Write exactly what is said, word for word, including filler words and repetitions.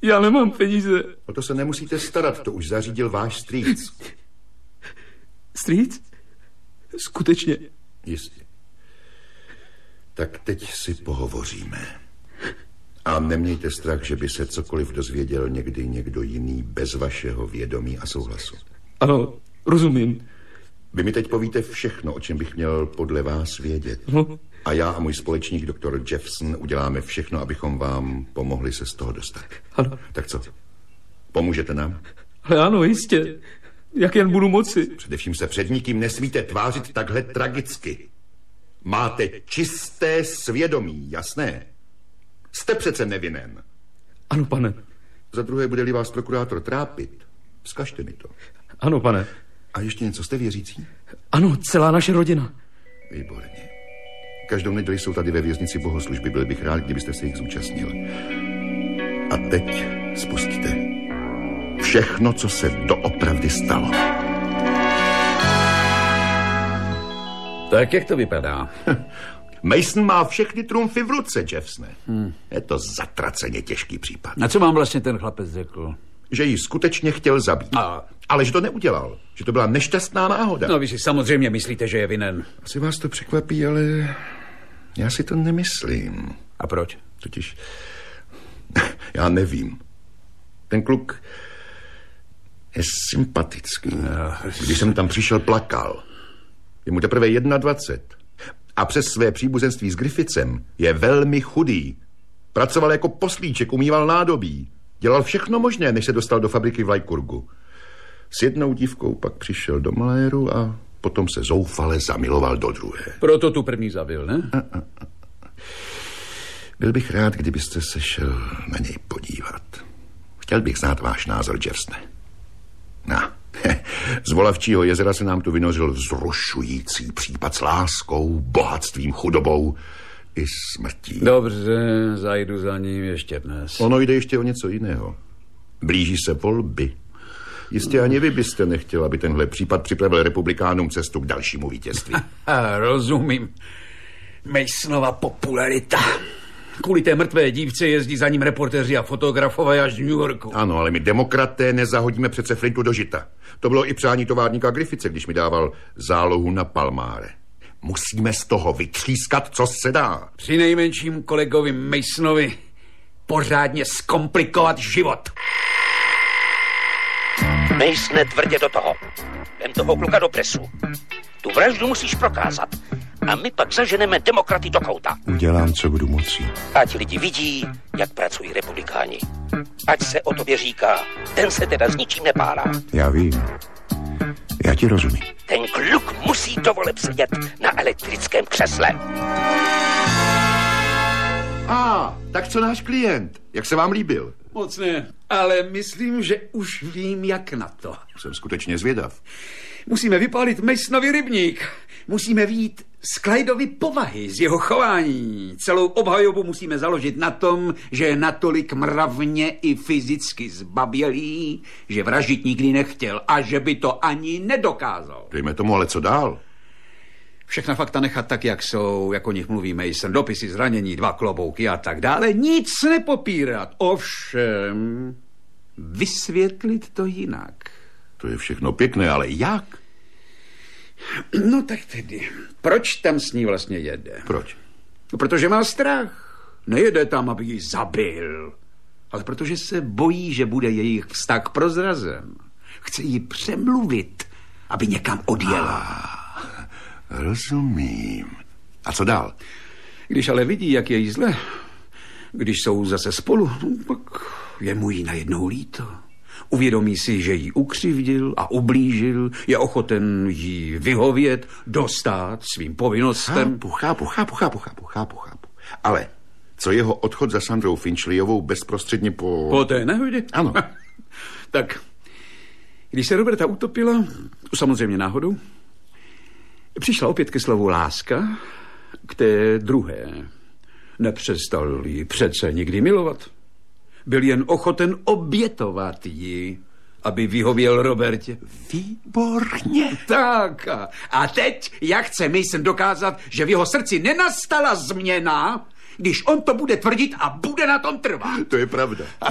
Já nemám peníze. O to se nemusíte starat, to už zařídil váš strýc. Strýc? Skutečně. Jistě. Tak teď si pohovoříme. A nemějte strach, že by se cokoliv dozvěděl někdy někdo jiný bez vašeho vědomí a souhlasu. Ano, rozumím. Vy mi teď povíte všechno, o čem bych měl podle vás vědět. No. A já a můj společník doktor Jeffson uděláme všechno, abychom vám pomohli se z toho dostat. Ano. Tak co? Pomůžete nám? Ale ano, jistě. Jak jen budu moci. Především se před nikým nesmíte tvářit takhle tragicky. Máte čisté svědomí, jasné? Jste přece nevinen. Ano, pane. Za druhé, bude-li vás prokurátor trápit, vzkažte mi to. Ano, pane. A ještě něco, jste věřící? Ano, celá naše rodina. Výborně. Každou neděli jsou tady ve věznici bohoslužby. Byl bych rád, kdybyste se jich zúčastnil. A teď spustíte všechno, co se doopravdy stalo. Tak jak to vypadá? Mason má všechny trumfy v ruce, Jeffsone. Hmm. Je to zatraceně těžký případ. A co vám vlastně ten chlapec řekl? Že ji skutečně chtěl zabít. A... Ale že to neudělal. Že to byla nešťastná náhoda. No, vy si samozřejmě myslíte, že je vinen. Asi vás to překvapí, ale já si to nemyslím. A proč? Totiž já nevím. Ten kluk je sympatický. No. Když jsem tam přišel, plakal. Je mu teprve dvacet jedna. A přes své příbuzenství s Griffithsem je velmi chudý. Pracoval jako poslíček, umýval nádobí. Dělal všechno možné, než se dostal do fabriky v Lykurgu. S jednou dívkou pak přišel do maléru a potom se zoufale zamiloval do druhé. Proto tu první zabil, ne? A, a, a. Byl bych rád, kdybyste se šel na něj podívat. Chtěl bych znát váš názor, Jeffsone. No, z Volavčího jezera se nám tu vynořil vzrušující případ s láskou, bohatstvím, chudobou i smrtí. Dobře, zajdu za ním ještě dnes. Ono jde ještě o něco jiného. Blíží se volby. Jistě ani vy byste nechtěl, aby tenhle případ připravil republikánům cestu k dalšímu vítězství. Rozumím. Masonova popularita. Kvůli té mrtvé dívce jezdí za ním reportéři a fotografové až do New Yorku. Ano, ale my demokraté nezahodíme přece flintu do žita. To bylo i přání továrníka Griffithse, když mi dával zálohu na Palmáre. Musíme z toho vytřískat, co se dá. Při nejmenším kolegovi Masonovi pořádně zkomplikovat život. Masone, tvrdě do toho. Vem toho kluka do presu. Tu vraždu musíš prokázat. A my pak zaženeme demokraty do kouta. Udělám, co budu moci. Ať lidi vidí, jak pracují republikáni. Ať se o tobě říká, ten se teda s ničím nepárá. Já vím. Já ti rozumím. Ten kluk musí do voleb sedět na elektrickém křesle. A, tak co náš klient? Jak se vám líbil? Moc ne, ale myslím, že už vím, jak na to. Jsem skutečně zvědav. Musíme vypálit Masonovi rybník. Musíme vyjít z Clydeovy povahy, z jeho chování. Celou obhajobu musíme založit na tom, že je natolik mravně i fyzicky zbabělý, že vraždit nikdy nechtěl a že by to ani nedokázal. Dejme tomu, ale co dál? Všechna fakta nechat tak, jak jsou, jak o nich mluví Mason, dopisy zranění, dva klobouky a tak dále, nic nepopírat. Ovšem, vysvětlit to jinak. To je všechno pěkné, ale jak? No tak tedy, proč tam s ní vlastně jede? Proč? No, protože má strach. Nejede tam, aby ji zabil, ale protože se bojí, že bude jejich vztah prozrazen. Chce ji přemluvit, aby někam odjela. Ah, rozumím. A co dál? Když ale vidí, jak je jí zle, když jsou zase spolu, no, pak je mu jí najednou líto. Uvědomí si, že jí ukřivdil a ublížil, je ochoten jí vyhovět, dostát svým povinnostem. Chápu, chápu, chápu, chápu, chápu, chápu, chápu. Ale co jeho odchod za Sandrou Finchleyovou bezprostředně po... Po té nehodě? Ano. Tak, když se Roberta utopila, samozřejmě náhodou, přišla opět ke slovu láska, k té druhé. Nepřestal ji přece nikdy milovat. Byl jen ochoten obětovat ji, aby vyhověl Robertě. Výborně. Tak, a teď, jak chce Mason dokázat, že v jeho srdci nenastala změna, když on to bude tvrdit a bude na tom trvat. To je pravda.